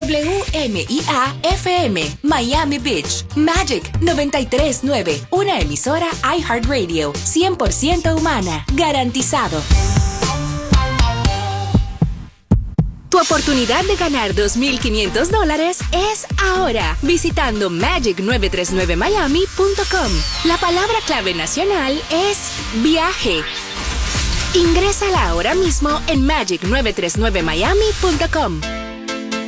WMIA FM, Miami Beach, Magic 93.9, una emisora iHeartRadio, 100% humana, garantizado. Tu oportunidad de ganar $2,500 es ahora, visitando magic939miami.com. La palabra clave nacional es viaje. Ingrésala ahora mismo en magic939miami.com.